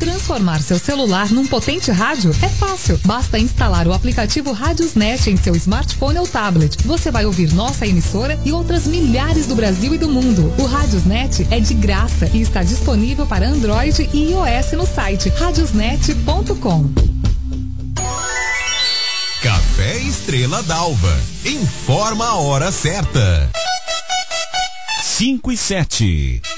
Transformar seu celular num potente rádio é fácil. Basta instalar o aplicativo Radiosnet em seu smartphone ou tablet. Você vai ouvir nossa emissora e outras milhares do Brasil e do mundo. O Radiosnet é de graça e está disponível para Android e iOS no site radiosnet.com. Café Estrela d'Alva. Informa a hora certa. 5 e 7.